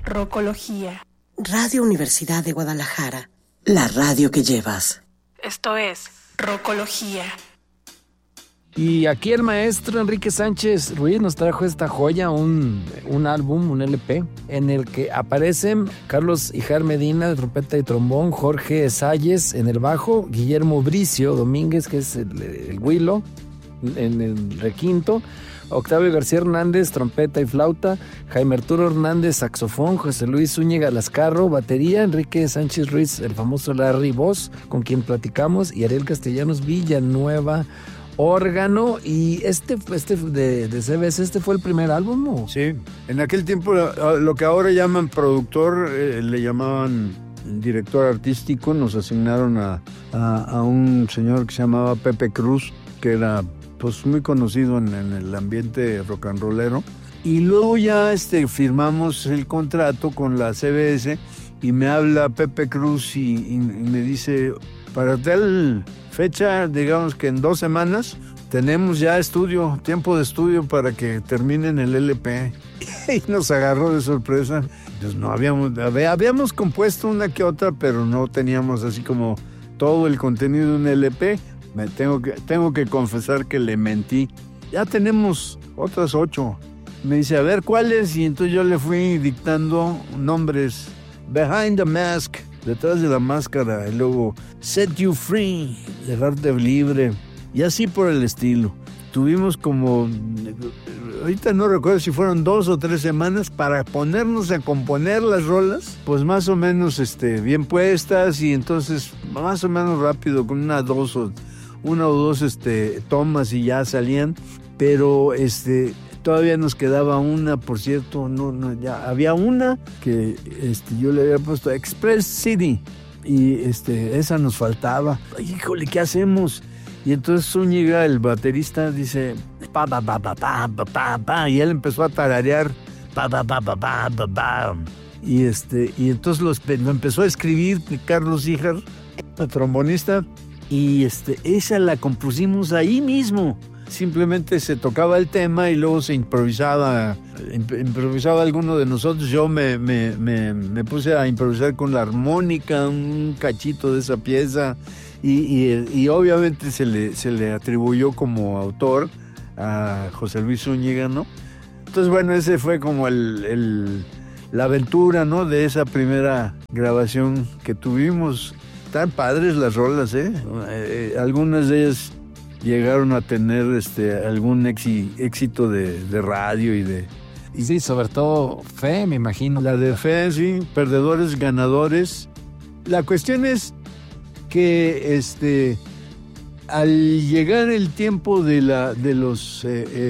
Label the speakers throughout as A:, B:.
A: Rocología.
B: Radio Universidad de Guadalajara, la radio que llevas.
A: Esto es Rocología.
C: Y aquí el maestro Enrique Sánchez Ruiz nos trajo esta joya, un álbum, un LP, en el que aparecen Carlos Ijar Medina de trompeta y trombón, Jorge Salles en el bajo, Guillermo Bricio Domínguez, que es el huilo, en el requinto, Octavio García Hernández, trompeta y flauta, Jaime Arturo Hernández, saxofón, José Luis Zúñiga Lascarro, batería, Enrique Sánchez Ruiz, el famoso Larry voz, con quien platicamos, y Ariel Castellanos Villanueva, órgano. Y este de CBS, fue el primer álbum, ¿no?
D: Sí, en aquel tiempo lo que ahora llaman productor, le llamaban director artístico. Nos asignaron a un señor que se llamaba Pepe Cruz, que era pues muy conocido en el ambiente rock and rollero. Y luego ya firmamos el contrato con la CBS y me habla Pepe Cruz y me dice, para tal fecha, digamos que en 2 semanas, tenemos ya tiempo de estudio para que terminen el LP. Y nos agarró de sorpresa. Pues no habíamos compuesto una que otra, pero no teníamos así como todo el contenido de un LP. Tengo que confesar que le mentí. Ya tenemos otras 8. Me dice, a ver, ¿cuáles? Y entonces yo le fui dictando nombres. Behind the Mask, detrás de la máscara. Y luego, Set You Free, dejarte libre. Y así por el estilo. Tuvimos como, ahorita no recuerdo si fueron 2 o 3 semanas para ponernos a componer las rolas, pues más o menos bien puestas, y entonces más o menos rápido, con una o dos tomas y ya salían. Pero todavía nos quedaba una, por cierto, ya había una que yo le había puesto Express City, y esa nos faltaba. Ay, híjole, ¿qué hacemos? Y entonces Zúñiga, el baterista, dice pa pa pa pa pa pa pa pa, y él empezó a tararear pa pa pa pa pa pa pa. Y entonces lo empezó a escribir Carlos Ijar, el trombonista, y esa la compusimos ahí mismo. Simplemente se tocaba el tema y luego se improvisaba alguno de nosotros. Yo me puse a improvisar con la armónica un cachito de esa pieza, y obviamente se le atribuyó como autor a José Luis Zúñiga, ¿no? Entonces, bueno, ese fue como la aventura, ¿no?, de esa primera grabación que tuvimos. Están padres las rolas, algunas de ellas llegaron a tener algún éxito de radio
C: y sí, sobre todo Fe, me imagino.
D: La de Fe, sí, Perdedores, Ganadores. La cuestión es que al llegar el tiempo de los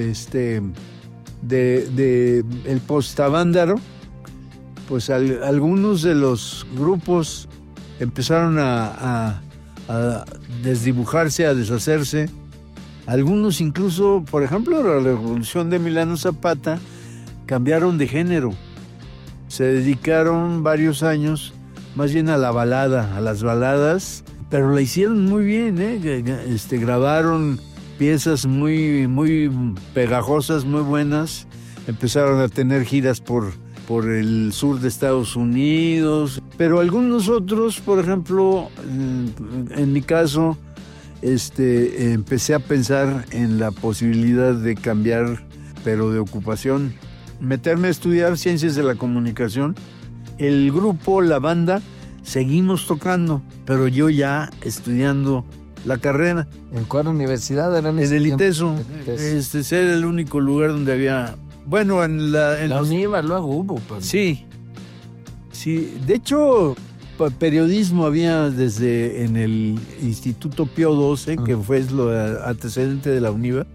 D: el postavándaro, pues algunos de los grupos empezaron a desdibujarse, a deshacerse. Algunos incluso, por ejemplo, la Revolución de Emiliano Zapata, cambiaron de género. Se dedicaron varios años más bien a la balada, a las baladas, pero la hicieron muy bien, grabaron piezas muy, muy pegajosas, muy buenas. Empezaron a tener giras por el sur de Estados Unidos, pero algunos otros, por ejemplo, en mi caso, empecé a pensar en la posibilidad de cambiar, pero de ocupación, meterme a estudiar ciencias de la comunicación. El grupo, la banda, seguimos tocando, pero yo ya estudiando la carrera.
C: ¿En cuál universidad eran?
D: En el ITESO. Ese era el único lugar donde había. Bueno, en la
C: UNIVA luego hubo. Pero...
D: Sí. De hecho, periodismo había desde en el Instituto Pío XII, que fue lo antecedente de la UNIVA.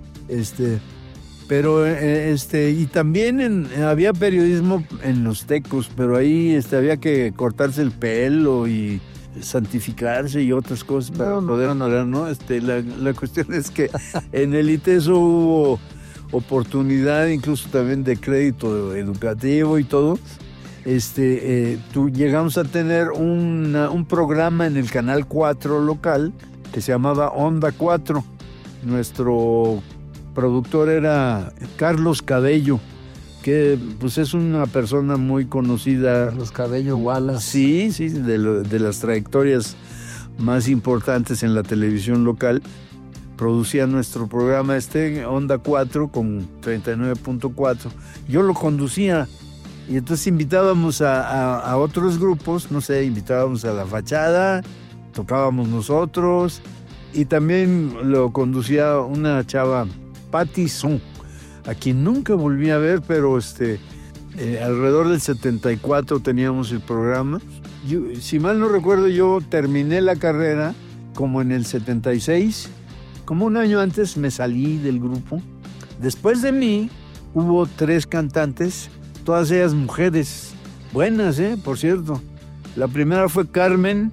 D: Pero y también había periodismo en los Tecos, pero ahí había que cortarse el pelo y santificarse y otras cosas para poder honorar, ¿no? La cuestión es que en el ITESO hubo oportunidad incluso también de crédito educativo y todo. Llegamos a tener un programa en el Canal 4 local que se llamaba Onda 4. Nuestro productor era Carlos Cabello, que pues es una persona muy conocida.
C: Los Cabello Wallace.
D: Sí, de las trayectorias más importantes en la televisión local. Producía nuestro programa Onda 4 con 39.4. Yo lo conducía y entonces invitábamos a otros grupos, no sé, invitábamos a La Fachada, tocábamos nosotros y también lo conducía una chava, Patti Son, a quien nunca volví a ver, pero alrededor del 74 teníamos el programa. Si mal no recuerdo, yo terminé la carrera como en el 76. Como un año antes me salí del grupo. Después de mí hubo 3 cantantes, todas ellas mujeres, buenas, por cierto. La primera fue Carmen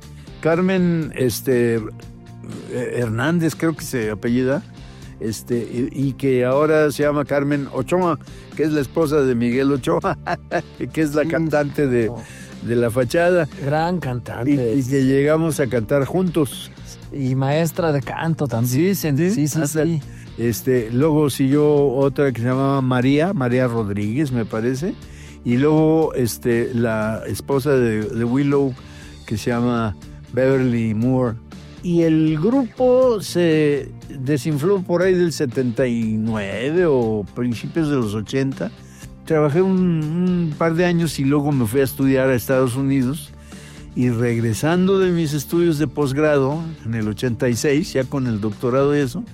D: Hernández, creo que se apellida, y que ahora se llama Carmen Ochoa, que es la esposa de Miguel Ochoa, que es la cantante de La Fachada.
C: Gran cantante.
D: Y que llegamos a cantar juntos.
C: Y maestra de canto también. Sí.
D: Luego siguió otra que se llamaba María Rodríguez, me parece. Y luego la esposa de Willow, que se llama Beverly Moore. Y el grupo se desinfló por ahí del 79 o principios de los 80. Trabajé un par de años y luego me fui a estudiar a Estados Unidos. Y regresando de mis estudios de posgrado, en el 86, ya con el doctorado y eso,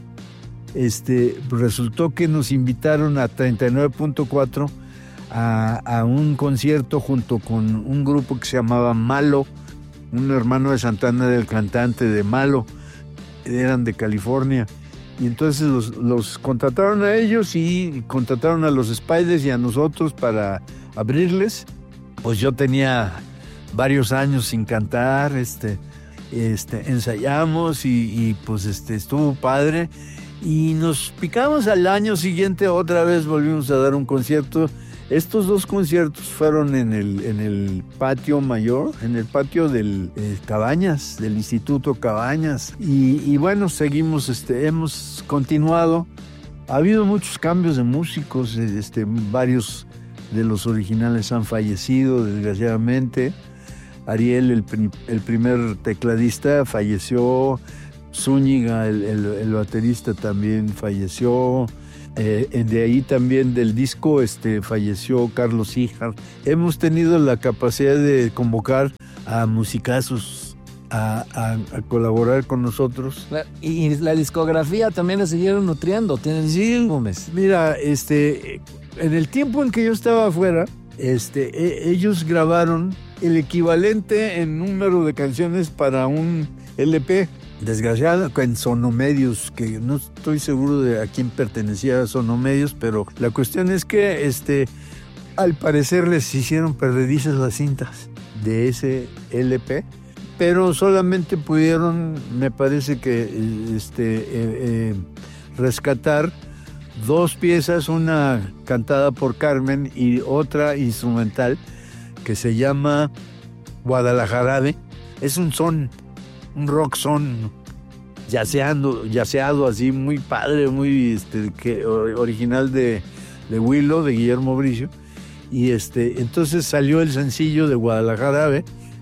D: resultó que nos invitaron a 39.4 a un concierto junto con un grupo que se llamaba Malo, un hermano de Santana del cantante de Malo, eran de California. Y entonces los contrataron a ellos y contrataron a los Spiders y a nosotros para abrirles. Pues yo tenía varios años sin cantar, ensayamos y pues estuvo padre y nos picamos al año siguiente, otra vez volvimos a dar un concierto. Estos 2 conciertos fueron en el patio mayor, en el patio del Cabañas, del Instituto Cabañas, y bueno, seguimos, hemos continuado. Ha habido muchos cambios de músicos, varios de los originales han fallecido, desgraciadamente. Ariel, el primer tecladista, falleció. Zúñiga, el baterista, también falleció. De ahí también del disco falleció Carlos Híjar. Hemos tenido la capacidad de convocar a musicazos a colaborar con nosotros.
C: Y la discografía también la siguieron nutriendo. Tienen álbumes.
D: Mira, en el tiempo en que yo estaba afuera, ellos grabaron el equivalente en número de canciones para un LP. Desgraciado, en Sonomedios, que no estoy seguro de a quién pertenecía a Sonomedios, pero la cuestión es que al parecer les hicieron perdedizas las cintas de ese LP, pero solamente pudieron, me parece que rescatar 2 piezas, una cantada por Carmen y otra instrumental que se llama Guadalajarabe. Es un rock son yaceado así, muy padre, muy original de Willow, de Guillermo Bricio. Y entonces salió el sencillo de Guadalajarabe.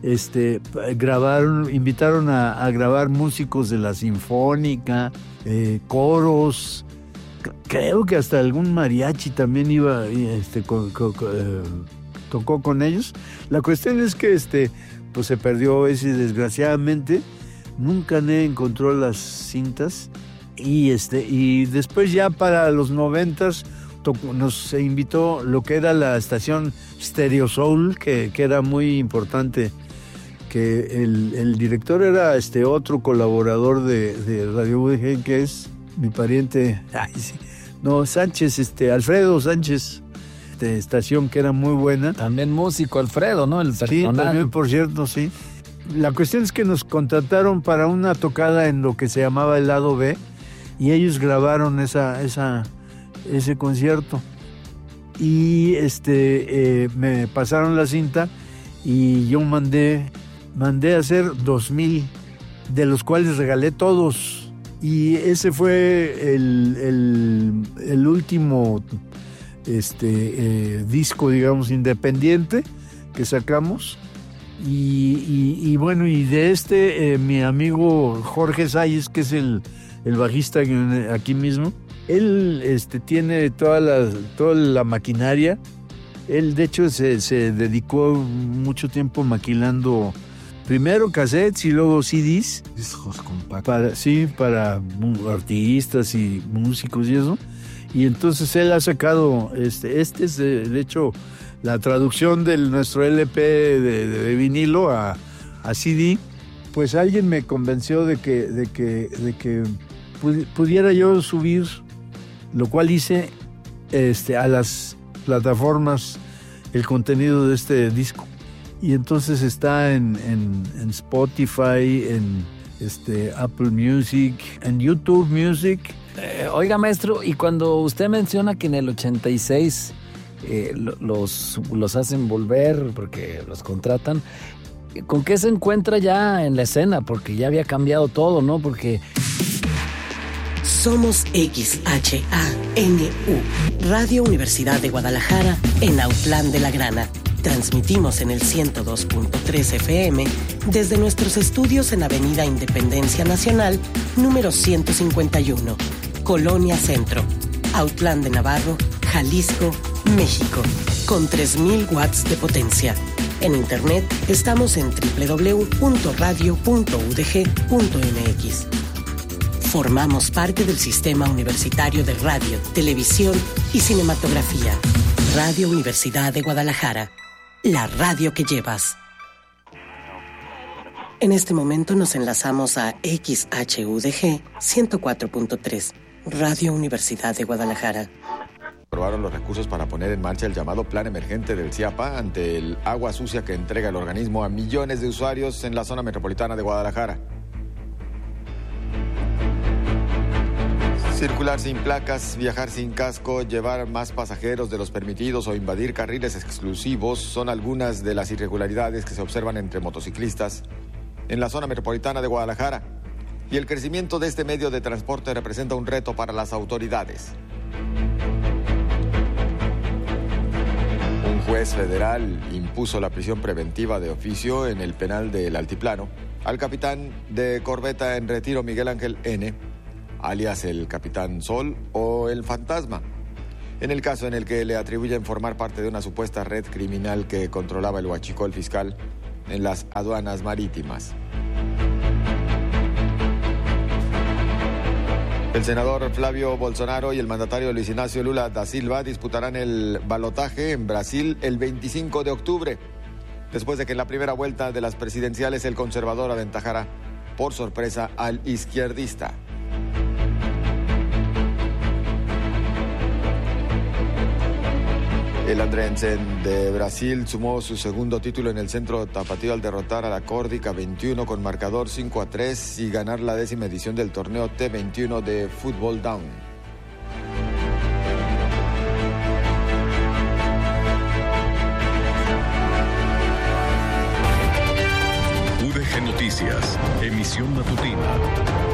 D: Invitaron a grabar músicos de la Sinfónica, coros, creo que hasta algún mariachi también iba, tocó con ellos. La cuestión es que pues se perdió ese, desgraciadamente. Nunca nadie encontró las cintas y después ya para los 90s nos invitó lo que era la estación Stereo Soul, que era muy importante, que el director era otro colaborador de Radio UDG, que es mi pariente, Sánchez, Alfredo Sánchez, estación que era muy buena.
C: También músico Alfredo, ¿no? El personaje.
D: Sí, también, por cierto, sí. La cuestión es que nos contrataron para una tocada en lo que se llamaba el lado B y ellos grabaron ese concierto y me pasaron la cinta y yo mandé a hacer 2,000, de los cuales regalé todos, y ese fue el último disco, digamos, independiente que sacamos. Y bueno, y de mi amigo Jorge Salles, que es el bajista aquí mismo, él tiene toda la maquinaria. Él, de hecho, se dedicó mucho tiempo maquilando primero cassettes y luego CDs.
E: Discos compactos.
D: Para artistas y músicos y eso. Y entonces él ha sacado, es de hecho la traducción de nuestro LP de vinilo a CD. Pues alguien me convenció de que pudiera yo subir, lo cual hice, a las plataformas el contenido de este disco. Y entonces está en Spotify, en Apple Music, en YouTube Music.
C: Oiga, maestro, y cuando usted menciona que en el 86 los hacen volver porque los contratan, ¿con qué se encuentra ya en la escena? Porque ya había cambiado todo, ¿no? Porque...
B: Somos XHANU, Radio Universidad de Guadalajara, en Autlán de la Grana. Transmitimos en el 102.3 FM desde nuestros estudios en Avenida Independencia Nacional, número 151, Colonia Centro, Autlán de Navarro, Jalisco, México, con 3,000 watts de potencia. En internet estamos en www.radio.udg.mx. Formamos parte del Sistema Universitario de Radio, Televisión y Cinematografía. Radio Universidad de Guadalajara, la radio que llevas. En este momento nos enlazamos a XHUDG 104.3, Radio Universidad de Guadalajara.
F: Aprobaron los recursos para poner en marcha el llamado Plan Emergente del CIAPA ante el agua sucia que entrega el organismo a millones de usuarios en la zona metropolitana de Guadalajara. Circular sin placas, viajar sin casco, llevar más pasajeros de los permitidos o invadir carriles exclusivos son algunas de las irregularidades que se observan entre motociclistas en la zona metropolitana de Guadalajara. Y el crecimiento de este medio de transporte representa un reto para las autoridades. Un juez federal impuso la prisión preventiva de oficio en el penal del Altiplano al capitán de corbeta en retiro Miguel Ángel N., alias el Capitán Sol o el Fantasma, en el caso en el que le atribuyen formar parte de una supuesta red criminal que controlaba el huachicol fiscal en las aduanas marítimas. El senador Flavio Bolsonaro y el mandatario Luis Ignacio Lula da Silva disputarán el balotaje en Brasil el 25 de octubre, después de que en la primera vuelta de las presidenciales el conservador aventajara por sorpresa al izquierdista. El Andrensen de Brasil sumó su segundo título en el centro tapatío al derrotar a la Córdica 21 con marcador 5-3 y ganar la 10ª edición del torneo T21 de Fútbol Down.
G: UDG Noticias, emisión matutina.